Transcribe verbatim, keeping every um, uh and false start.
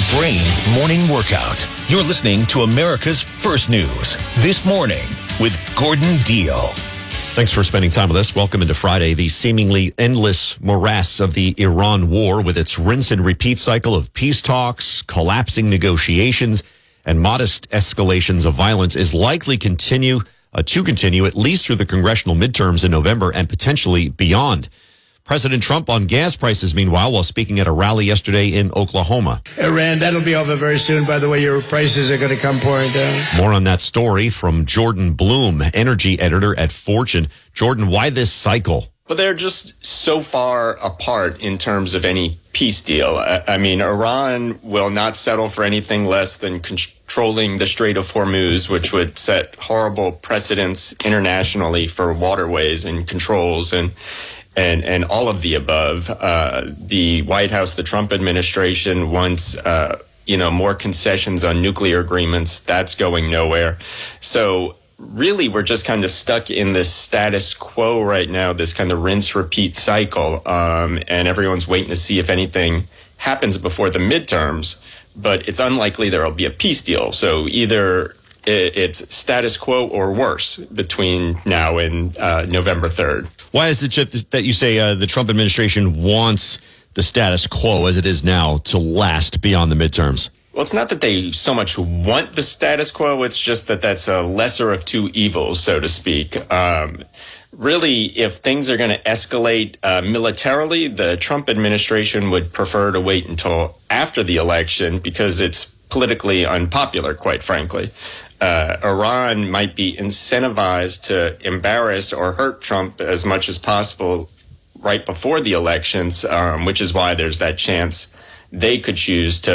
brain's morning workout. You're listening to America's First News. This Morning with Gordon Deal. Thanks for spending time with us. Welcome into Friday, the seemingly endless morass of the Iran war with its rinse and repeat cycle of peace talks, collapsing negotiations, and modest escalations of violence is likely continue uh, to continue at least through the congressional midterms in November and potentially beyond. President Trump on gas prices, meanwhile, while speaking at a rally yesterday in Oklahoma. Iran, that'll be over very soon. By the way, your prices are going to come pouring down. More on that story from Jordan Bloom, energy editor at Fortune. Jordan, why this cycle? Well, they're just so far apart in terms of any peace deal. I, I mean, Iran will not settle for anything less than controlling the Strait of Hormuz, which would set horrible precedents internationally for waterways and controls and And, and all of the above. Uh, the White House, the Trump administration wants, uh, you know, more concessions on nuclear agreements. That's going nowhere. So really, we're just kind of stuck in this status quo right now, this kind of rinse, repeat cycle. Um, and everyone's waiting to see if anything happens before the midterms. But it's unlikely there will be a peace deal. So either it's status quo or worse between now and uh, November third. Why is it that you say uh, the Trump administration wants the status quo as it is now to last beyond the midterms? Well, it's not that they so much want the status quo. It's just that that's a lesser of two evils, so to speak. Um, really, if things are going to escalate uh, militarily, the Trump administration would prefer to wait until after the election because it's politically unpopular, quite frankly. Uh, Iran might be incentivized to embarrass or hurt Trump as much as possible right before the elections, um, which is why there's that chance they could choose to